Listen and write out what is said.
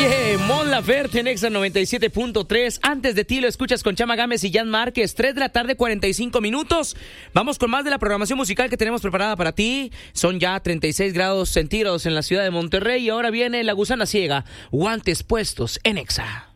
Oye, Mon Laferte en Exa 97.3. Antes de ti lo escuchas con Chama Gámez y Jan Márquez. 3 de la tarde, 45 minutos. Vamos con más de la programación musical que tenemos preparada para ti. Son ya 36 grados centígrados en la ciudad de Monterrey. Y ahora viene La Gusana Ciega. Guantes puestos en Exa.